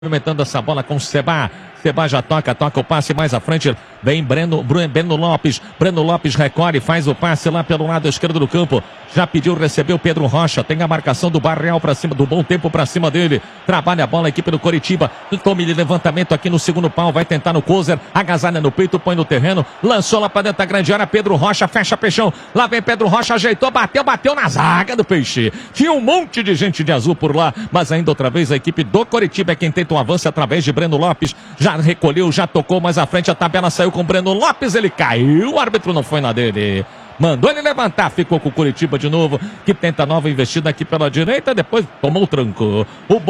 Movimentando essa bola com o Seba. Seba já toca o passe mais à frente. Vem Breno Lopes. Breno Lopes recorre, faz o passe lá pelo lado esquerdo do campo. Já pediu, recebeu Pedro Rocha. Tem a marcação do Barreal para cima, do Bom Tempo para cima dele. Trabalha a bola a equipe do Coritiba. Tome de levantamento aqui no segundo pau. Vai tentar no Kozer. Agasalha no peito, põe no terreno. Lançou lá para dentro da grande área. Pedro Rocha fecha peixão. Lá vem Pedro Rocha, ajeitou, bateu na zaga do Peixe. Tinha um monte de gente de azul por lá. Mas ainda outra vez a equipe do Coritiba é quem tenta um avanço através de Breno Lopes. Já recolheu, já tocou mais à frente. A tabela saiu com Breno Lopes. Ele caiu. O árbitro não foi na dele. Mandou ele levantar, ficou com o Coritiba de novo, que tenta nova investida aqui pela direita, depois tomou o tranco.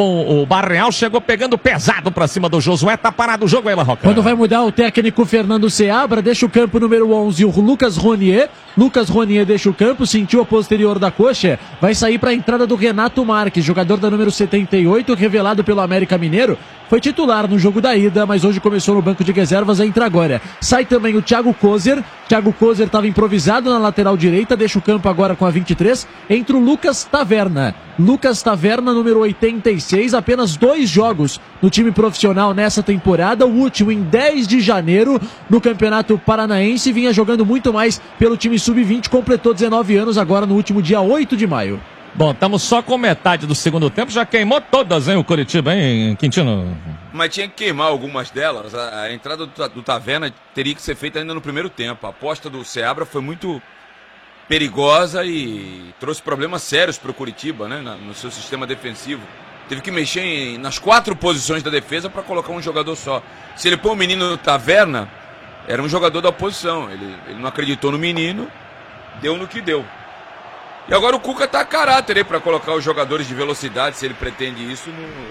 O Barreal chegou pegando pesado pra cima do Josué, tá parado o jogo aí, La Roca. Quando vai mudar o técnico Fernando Seabra, deixa o campo número 11, o Lucas Ronier. Lucas Ronier deixa o campo, sentiu a posterior da coxa, vai sair para a entrada do Renato Marques, jogador da número 78, revelado pelo América Mineiro. Foi titular no jogo da ida, mas hoje começou no banco de reservas, entra agora. Sai também o Thiago Kozer. Thiago Kozer estava improvisado na lateral direita, deixa o campo agora com a 23. Entra o Lucas Taverna. Lucas Taverna, número 86, apenas 2 jogos no time profissional nessa temporada. O último em 10 de janeiro no Campeonato Paranaense. Vinha jogando muito mais pelo time sub-20, completou 19 anos agora no último dia 8 de maio. Bom, estamos só com metade do segundo tempo, já queimou todas, hein, o Coritiba, hein, Quintino? Mas tinha que queimar algumas delas. A entrada do Taverna teria que ser feita ainda no primeiro tempo. A aposta do Seabra foi muito perigosa e trouxe problemas sérios para o Coritiba, né, no seu sistema defensivo. Teve que mexer nas 4 posições da defesa para colocar um jogador só. Se ele pôr o menino no Taverna, era um jogador da oposição. Ele não acreditou no menino, deu no que deu. E agora o Cuca tá a caráter aí para colocar os jogadores de velocidade, se ele pretende isso,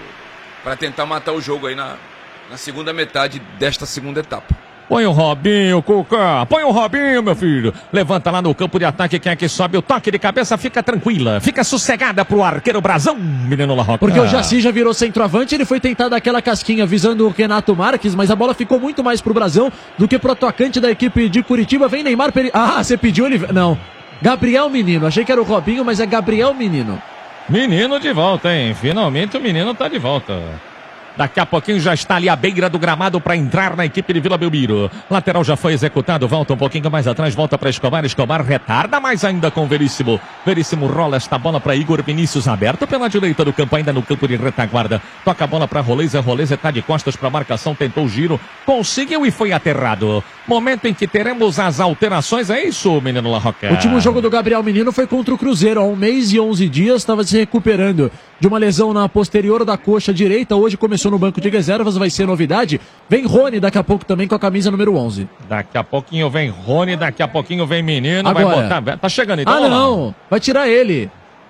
para tentar matar o jogo aí na segunda metade desta segunda etapa. Põe o Robinho, Cuca. Põe o Robinho, meu filho. Levanta lá no campo de ataque. Quem é que sobe? O toque de cabeça. Fica tranquila. Fica sossegada pro arqueiro Brazão, menino La Roca. Porque o Jaci já virou centroavante. Ele foi tentar dar aquela casquinha visando o Renato Marques, mas a bola ficou muito mais pro Brazão do que pro atacante da equipe de Curitiba. Vem Neymar. Ah, você pediu ele? Não. Gabriel Menino. Achei que era o Robinho, mas é Gabriel Menino. Menino de volta, hein? Finalmente o menino tá de volta. Daqui a pouquinho já está ali à beira do gramado para entrar na equipe de Vila Belmiro. Lateral já foi executado, volta um pouquinho mais atrás, volta para Escobar. Escobar retarda mais ainda com Veríssimo. Veríssimo rola esta bola para Igor Vinícius, aberto pela direita do campo, ainda no campo de retaguarda. Toca a bola para Roleza, Roleza está de costas para a marcação, tentou o giro, conseguiu e foi aterrado. Momento em que teremos as alterações, é isso, menino La Roca? O último jogo do Gabriel Menino foi contra o Cruzeiro. Há 1 mês e 11 dias estava se recuperando de uma lesão na posterior da coxa direita. Hoje começou no banco de reservas, vai ser novidade. Vem Rony daqui a pouco também com a camisa número 11. Daqui a pouquinho vem Rony, daqui a pouquinho vem Menino. Agora, vai botar. Tá chegando então. Ah, não, vai tirar ele.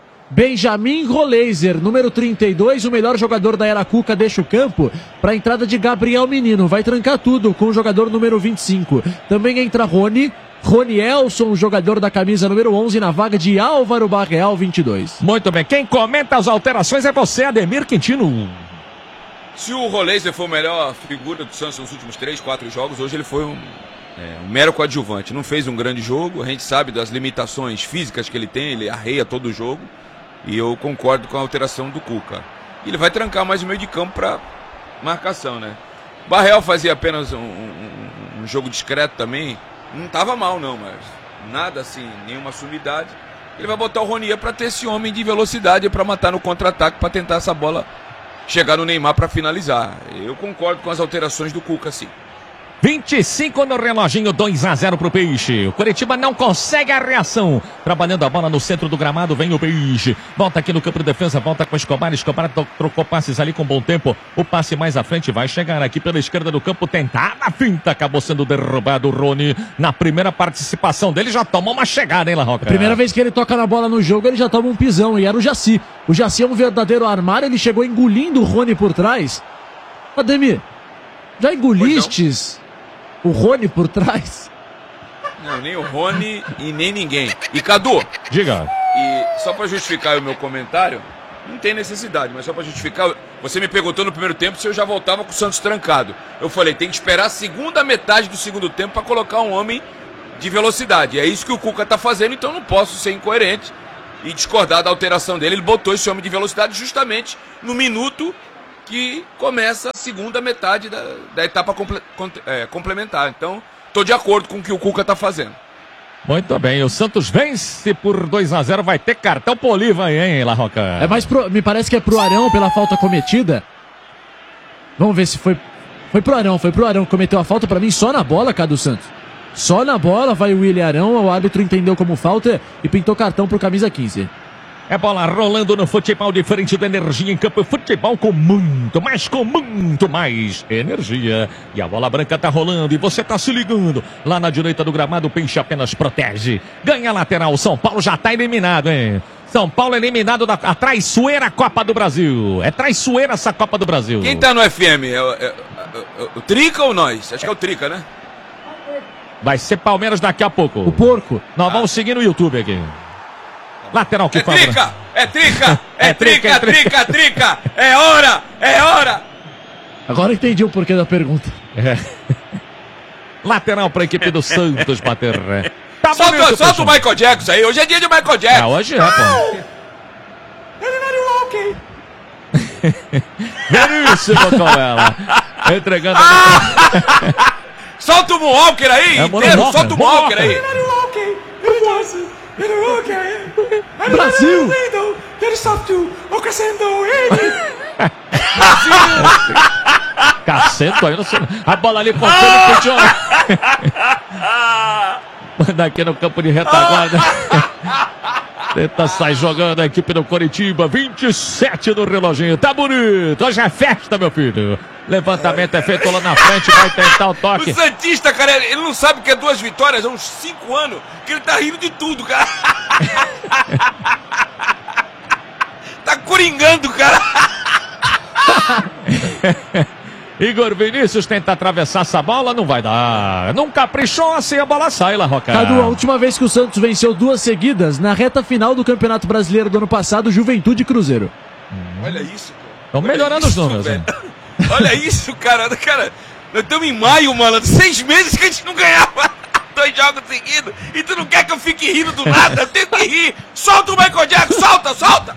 Benjamin Roleiser, número 32, o melhor jogador da era Cuca, deixa o campo para a entrada de Gabriel Menino. Vai trancar tudo com o jogador número 25. Também entra Rony Elson, jogador da camisa número 11, na vaga de Álvaro Barreal, 22. Muito bem, quem comenta as alterações é você, Ademir Quintino. Se o Roleiser foi a melhor figura do Santos nos últimos 3, 4 jogos, hoje ele foi um mero coadjuvante. Não fez um grande jogo, a gente sabe das limitações físicas que ele tem, ele arreia todo o jogo. E eu concordo com a alteração do Cuca. Ele vai trancar mais o meio de campo para marcação, né? Barreal fazia apenas um jogo discreto também. Não estava mal não, mas nada assim, nenhuma sumidade. Ele vai botar o Ronier para ter esse homem de velocidade para matar no contra-ataque, para tentar essa bola chegar no Neymar para finalizar. Eu concordo com as alterações do Cuca, sim. 25 no reloginho, 2-0 pro Peixe. O Coritiba não consegue a reação. Trabalhando a bola no centro do gramado, vem o Peixe. Volta aqui no campo de defesa, volta com Escobar. Escobar trocou passes ali com bom tempo. O passe mais à frente vai chegar aqui pela esquerda do campo. Tentada a finta, acabou sendo derrubado o Rony. Na primeira participação dele, já tomou uma chegada, hein, La Roca? A primeira vez que ele toca na bola no jogo, ele já toma um pisão. E era o Jaci. O Jaci é um verdadeiro armário. Ele chegou engolindo o Rony por trás. Ademir, já engolistes o Rony por trás? Não, nem o Rony e nem ninguém. E Cadu, diga. E só para justificar o meu comentário, não tem necessidade, mas só para justificar, você me perguntou no primeiro tempo se eu já voltava com o Santos trancado. Eu falei, tem que esperar a segunda metade do segundo tempo para colocar um homem de velocidade. É isso que o Cuca tá fazendo, então não posso ser incoerente e discordar da alteração dele. Ele botou esse homem de velocidade justamente no minuto que começa a segunda metade da etapa complementar. Então, estou de acordo com o que o Cuca está fazendo. Muito bem, o Santos vence por 2-0, vai ter cartão pro Oliva aí, hein, La Roca? Me parece que é pro Arão pela falta cometida. Vamos ver se foi pro Arão que cometeu a falta. Pra mim, só na bola, Cadu Santos. Só na bola, vai o William Arão, o árbitro entendeu como falta e pintou cartão pro camisa 15. É bola rolando no futebol, diferente da energia em campo. Futebol com muito mais energia. E a bola branca tá rolando e você tá se ligando. Lá na direita do gramado, o Peixe apenas protege. Ganha a lateral, São Paulo já tá eliminado, hein? São Paulo eliminado da traiçoeira Copa do Brasil. É traiçoeira essa Copa do Brasil. Quem tá no FM? O Trica ou nós? Acho que é o Trica, né? Vai ser Palmeiras daqui a pouco. O porco. Nós vamos seguir no YouTube aqui. Lateral que fala. É trica! É hora! Agora entendi o porquê da pergunta. Lateral pra equipe do Santos bater. Tá solta o Michael Jackson aí, hoje é dia de Michael Jackson. Hoje é, pô. Veríssimo com ela. Entregando. Solta o Moonwalker aí, inteiro, solta o Moonwalker aí. Brasil! Cacento aí, não sei. A bola ali com o Felipe. Manda aqui no campo de retaguarda. Tenta sair jogando a equipe do Coritiba. 27 no reloginho. Tá bonito. Hoje é festa, meu filho. Levantamento é feito lá na frente. Vai tentar o toque. O Santista, cara, ele não sabe que é 2 vitórias há uns 5 anos. Que ele tá rindo de tudo, cara. Tá coringando, cara. Igor Vinícius tenta atravessar essa bola, não vai dar. Não caprichou, assim a bola sai, La Roca. Cadu, a última vez que o Santos venceu 2 seguidas, na reta final do Campeonato Brasileiro do ano passado, Juventude e Cruzeiro. Olha isso, cara. Estão melhorando os números, hein? Olha isso, cara. Nós estamos em maio, mano. 6 meses que a gente não ganhava 2 jogos seguidos. E tu não quer que eu fique rindo do nada? Eu tenho que rir. Solta o Michael Jackson, solta!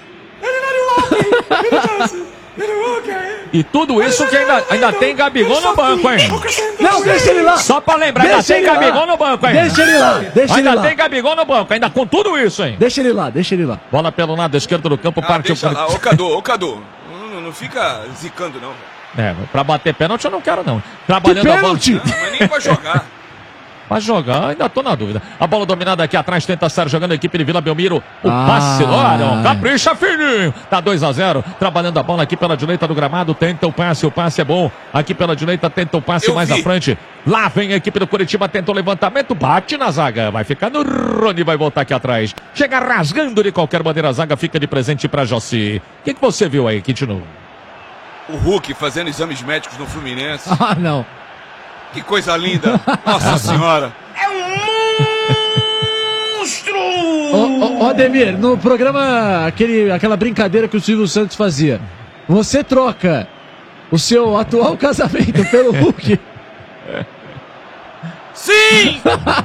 E tudo isso que ainda tem Gabigol no banco, hein? Não, deixa ele lá. Só pra lembrar, ainda tem Gabigol no banco, hein? Deixa ele lá. Ainda tem Gabigol no banco, ainda com tudo isso, hein? Deixa ele lá. Bola pelo lado esquerdo do campo, partiu. Deixa lá, ô Cadu. Não fica zicando, não. Pra bater pênalti eu não quero, não. Trabalhando a bola. Mas nem pra jogar. Pra jogar, ainda tô na dúvida. A bola dominada aqui atrás, tenta estar jogando a equipe de Vila Belmiro. O passe, não, capricha fininho. Tá 2-0, trabalhando a bola aqui pela direita do gramado, tenta o passe é bom. Aqui pela direita, tenta o passe mais à frente. Lá vem a equipe do Curitiba, tenta o levantamento, bate na zaga. Vai ficar no Rony, vai voltar aqui atrás. Chega rasgando de qualquer maneira, a zaga fica de presente pra Jossi. O que você viu aí, Quintino? O Hulk fazendo exames médicos no Fluminense. Não. Que coisa linda! Nossa senhora! É um monstro! Ó, Ademir, no programa, aquela brincadeira que o Silvio Santos fazia, você troca o seu atual casamento pelo Hulk? Sim!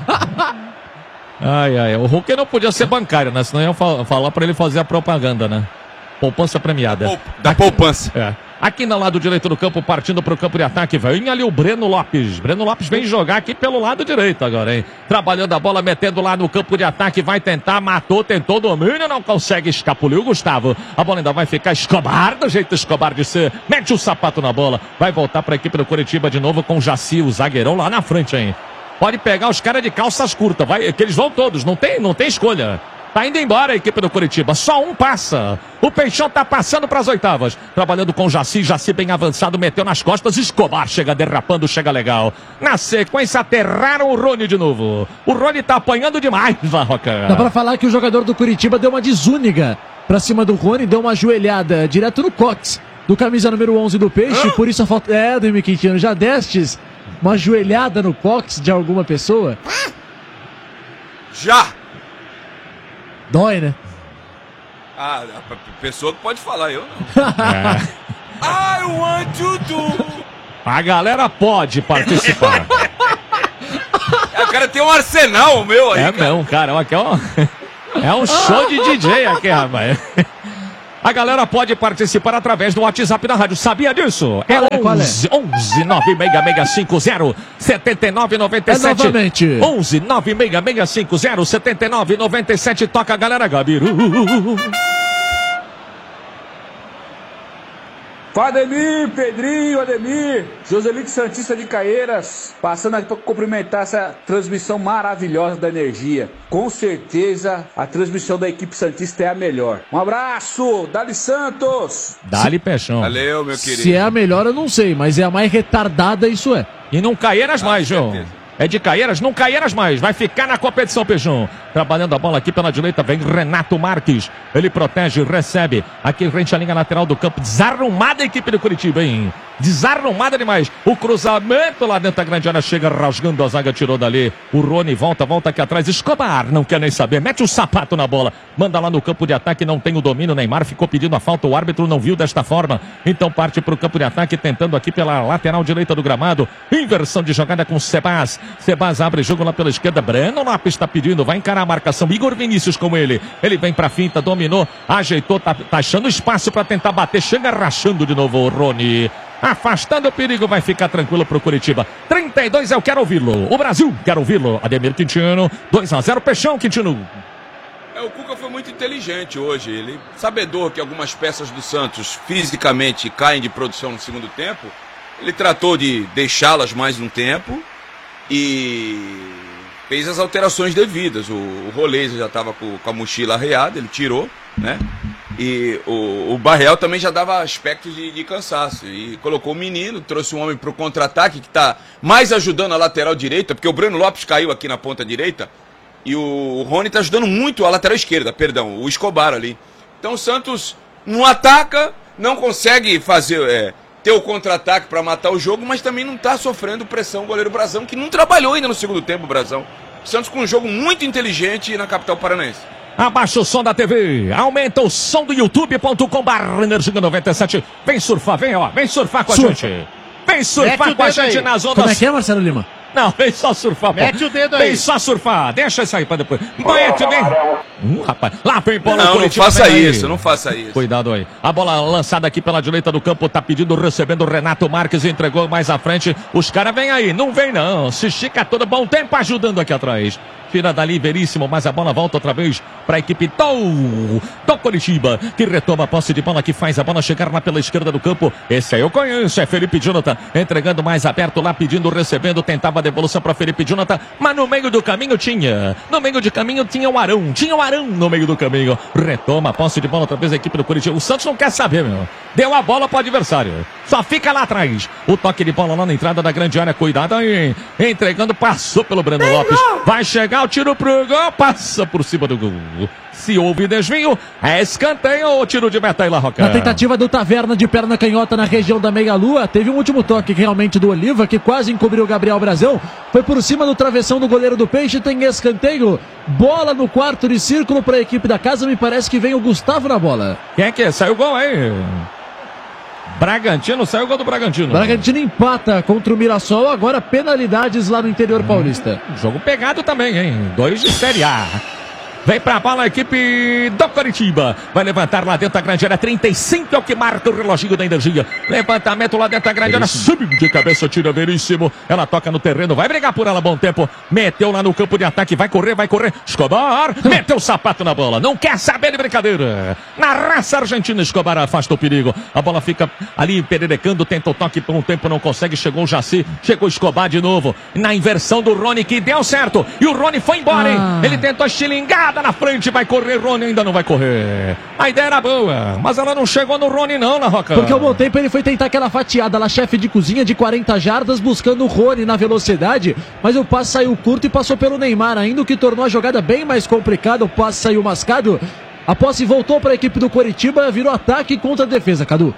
Ai, o Hulk não podia ser bancário, né? Senão iam falar pra ele fazer a propaganda, né? Poupança premiada. Da poupança. Aqui no lado direito do campo, partindo para o campo de ataque, vem ali o Breno Lopes. Breno Lopes vem jogar aqui pelo lado direito agora, hein? Trabalhando a bola, metendo lá no campo de ataque, vai tentar, matou, tentou domínio, não consegue, escapuliu o Gustavo. A bola ainda vai ficar Escobar, do jeito Escobar de ser. Mete o sapato na bola, vai voltar para a equipe do Coritiba de novo com o Jaci, o zagueirão lá na frente, hein? Pode pegar os caras de calças curtas, vai, que eles vão todos, não tem escolha. Tá indo embora a equipe do Coritiba. Só um passa. O Peixão tá passando para as oitavas. Trabalhando com o Jaci. Jaci bem avançado. Meteu nas costas. Escobar chega derrapando. Chega legal. Na sequência aterraram o Rony de novo. O Rony tá apanhando demais, Varroca. Dá pra falar que o jogador do Coritiba deu uma desúniga pra cima do Rony. Deu uma joelhada direto no cox do camisa número 11 do Peixe. Por isso a falta... Ademir Quintino, já destes uma joelhada no cox de alguma pessoa? Já! Dói, né? A pessoa que pode falar, eu não. I want to do. A galera pode participar. O cara tem um arsenal, meu aí. Não, cara. Aqui é um show de DJ aqui, rapaz. A galera pode participar através do WhatsApp da rádio. Sabia disso? Qual é? 11 96650 7997. É novamente. 11 96650 7997. Toca a galera, Gabiru. Ademir, Pedrinho, Ademir, Joselito Santista de Caieiras, passando aqui para cumprimentar essa transmissão maravilhosa da energia. Com certeza a transmissão da equipe Santista é a melhor. Um abraço, Dali Santos! Dali Peixão. Valeu, meu querido. Se é a melhor eu não sei, mas é a mais retardada, isso é. E não Caieiras mais, João. certeza. É de Caieiras, não Caieiras mais. Vai ficar na competição, Peixão. Trabalhando a bola aqui pela direita, vem Renato Marques. Ele protege, recebe. Aqui frente à linha lateral do campo. Desarrumada a equipe do Curitiba, hein? Desarrumada demais. O cruzamento lá dentro da grande área chega rasgando a zaga, tirou dali. O Rony volta aqui atrás. Escobar, não quer nem saber. Mete o sapato na bola. Manda lá no campo de ataque, não tem o domínio. Neymar ficou pedindo a falta. O árbitro não viu desta forma. Então parte para o campo de ataque, tentando aqui pela lateral direita do gramado. Inversão de jogada com Sebas. Sebas abre jogo lá pela esquerda. Breno Lopes está pedindo. Vai encarar a marcação. Igor Vinícius com ele. Ele vem pra finta, dominou, ajeitou, tá achando espaço para tentar bater. Chega rachando de novo o Rony. Afastando o perigo, vai ficar tranquilo pro Curitiba. 32, eu quero ouvi-lo. O Brasil, quero ouvi-lo. Ademir Quintino, 2-0, Peixão, Quintino. O Cuca foi muito inteligente hoje. Ele, sabedor que algumas peças do Santos fisicamente caem de produção no segundo tempo, ele tratou de deixá-las mais um tempo e fez as alterações devidas. O Roleza já estava com a mochila arreada, ele tirou, né? E o Barreal também já dava aspectos de cansaço. E colocou o menino, trouxe um homem para o contra-ataque, que está mais ajudando a lateral direita, porque o Breno Lopes caiu aqui na ponta direita, e o Rony está ajudando muito a lateral esquerda, perdão, o Escobar ali. Então o Santos não ataca, não consegue fazer... ter o contra-ataque para matar o jogo, mas também não está sofrendo pressão o goleiro Brazão, que não trabalhou ainda no segundo tempo, o Brazão. O Santos com um jogo muito inteligente na capital paranaense. Abaixa o som da TV, aumenta o som do youtube.com/Energia 97. Vem surfar, vem surfar com a gente. Vem surfar com a gente aí nas ondas. Como é que é, Marcelo Lima? Não, vem só surfar. Mete o dedo aí. Vem só surfar. Deixa isso aí pra depois. Mete bem. Rapaz. Lá vem bola. Não faça isso, não faça isso. Cuidado aí. A bola lançada aqui pela direita do campo. Tá pedindo, recebendo o Renato Marques. Entregou mais à frente. Os caras vêm aí. Não vem não. Se estica todo. Bom tempo ajudando aqui atrás. Tira dali, Veríssimo, mas a bola volta outra vez para a equipe do Curitiba, que retoma a posse de bola, que faz a bola chegar lá pela esquerda do campo. Esse aí eu conheço, é Felipe Jonathan, entregando mais aberto lá, pedindo, recebendo, tentava a devolução para Felipe Jonathan, mas no meio do caminho tinha o Arão no meio do caminho. Retoma a posse de bola outra vez a equipe do Curitiba. O Santos não quer saber, meu. Deu a bola para o adversário. Só fica lá atrás. O toque de bola lá na entrada da grande área, cuidado aí. Entregando, passou pelo Breno Lopes. Vai chegar o tiro pro gol, passa por cima do gol. Se houve desvio, é escanteio ou tiro de meta aí, La Roca. Na tentativa do Taverna de perna canhota na região da meia-lua, teve um último toque realmente do Oliva, que quase encobriu o Gabriel Brazão. Foi por cima do travessão do goleiro do Peixe, tem escanteio. Bola no quarto de círculo para a equipe da casa, me parece que vem o Gustavo na bola. Quem é que é? Saiu o gol aí. Bragantino, saiu o gol do Bragantino. Bragantino empata contra o Mirassol, agora penalidades lá no interior paulista. Jogo pegado também, hein? 2 de Série A. Vem pra bola a equipe do Curitiba. Vai levantar lá dentro da grande área. 35 é o que marca o reloginho da Energia. Levantamento lá dentro da grande área. Sub de cabeça, tira Veríssimo. Ela toca no terreno. Vai brigar por ela, bom tempo. Meteu lá no campo de ataque. Vai correr. Escobar. Meteu o sapato na bola. Não quer saber de brincadeira. Na raça argentina, Escobar afasta o perigo. A bola fica ali pererecando. Tenta o toque por um tempo. Não consegue. Chegou o Jaci. Chegou o Escobar de novo. Na inversão do Rony, que deu certo. E o Rony foi embora, hein? Ele tentou estilingar na frente, vai correr, Rony ainda não vai correr. A ideia era boa, mas ela não chegou no Rony não, La Roca. Porque ao bom tempo ele foi tentar aquela fatiada lá, chefe de cozinha de 40 jardas, buscando o Rony na velocidade, mas o passe saiu curto e passou pelo Neymar ainda, o que tornou a jogada bem mais complicada, o passe saiu mascado. A posse voltou para a equipe do Curitiba, virou ataque contra a defesa, Cadu.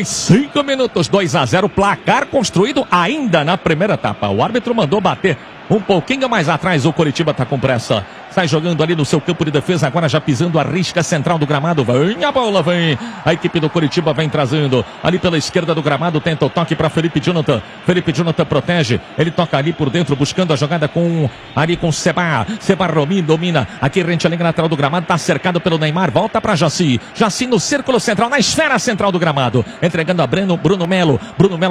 35 minutos, 2-0, placar construído ainda na primeira etapa. O árbitro mandou bater Um pouquinho mais atrás, o Coritiba tá com pressa. Sai jogando ali no seu campo de defesa, agora já pisando a risca central do gramado. Vem a bola, vem. A equipe do Coritiba vem trazendo. Ali pela esquerda do gramado, tenta o toque para Felipe Jonathan. Felipe Jonathan protege. Ele toca ali por dentro, buscando a jogada com Seba. Seba domina. Aqui rente a linha lateral do gramado, tá cercado pelo Neymar. Volta para Jaci. Jaci no círculo central, na esfera central do gramado. Entregando a Bruno Melo. Bruno Melo